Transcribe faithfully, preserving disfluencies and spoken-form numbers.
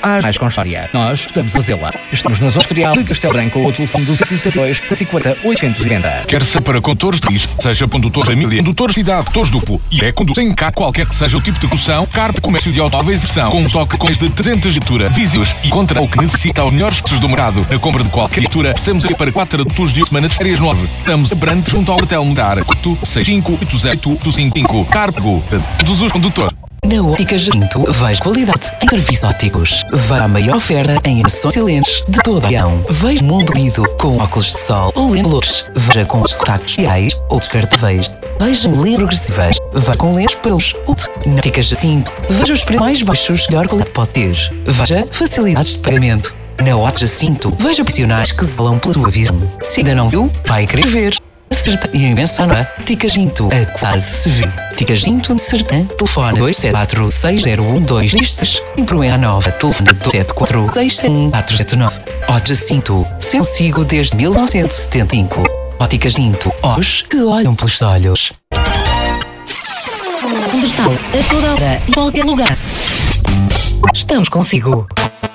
às mais com história. Nós estamos a fazê-la. Estamos na Zona Industrial de Castelo Branco, o telefone duzentos e setenta e dois, cinquenta, oitocentos e noventa. Quer ser para condutores de risco, seja condutores de família, condutores de cidade, condutores duplo e é conduzem cá qualquer que seja o tipo de condução, carpe, comércio de automóveis e versão, com um estoque com mais de trezentas viaturas, vídeos e contra o que necessita os melhores preços do mercado. A compra de qualquer viatura, oferecemos aqui para quatro tradutores de semana de férias nove. Estamos a Brantes junto ao Hotel Mudar, oito seis cinco oito zero oito cinco cinco. Cargo, todos os condutores. Na Ótica Jacinto, veja qualidade em serviços ópticos. Vá à maior oferta em ações excelentes de toda a região. Veja mundo lido com óculos de sol ou lentes. Veja com os contactos reais ou descartáveis. Veja lentes progressivas. Vá com lentes para os outros. Na Ótica Jacinto, veja os preços mais baixos que a melhor qualidade pode ter. Veja facilidades de pagamento. Na Ótica Jacinto, veja profissionais que zelam pela sua visão. Se ainda não viu, vai querer ver. Acerta e invenção na Tica Ginto, a qualidade se vê. Tica Ginto de Sertã, telefone dois sete quatro seis zero um dois listas. Encomenda nova, telefone dois sete quatro seis sete um quatro sete nove. Ótica Ginto, seu sigo desde mil novecentos e setenta e cinco. Ótica Ginto, olhos que olham pelos olhos. Onde está? A toda hora, em qualquer lugar. Estamos consigo.